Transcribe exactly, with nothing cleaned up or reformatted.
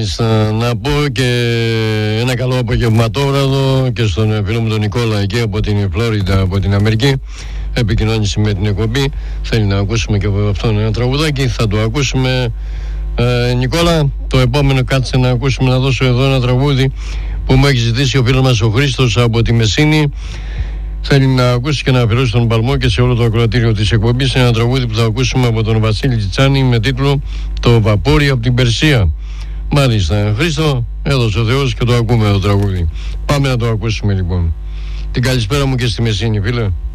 Μάλιστα, να πω και ένα καλό απογευματόβραδο και στον φίλο μου τον Νικόλα εκεί από την Φλόριντα, από την Αμερική. Επικοινώνησε με την εκπομπή. Θέλει να ακούσουμε και από αυτόν ένα τραγουδάκι. Θα το ακούσουμε. ε, Νικόλα, το επόμενο κάτσε να ακούσουμε, να δώσω εδώ ένα τραγούδι που μου έχει ζητήσει ο φίλος μας ο Χρήστος από τη Μεσίνη. Θέλει να ακούσει και να αφιερώσει τον παλμό και σε όλο το ακροατήριο της εκπομπής ένα τραγούδι που θα ακούσουμε από τον Βασίλη Τσιτσάνη με τίτλο «Το βαπόρι από την Περσία». Μάλιστα, Χρήστο, έδωσε ο Θεός και το ακούμε το τραγούδι. Πάμε να το ακούσουμε λοιπόν. Την καλησπέρα μου και στη Μεσίνη, φίλε.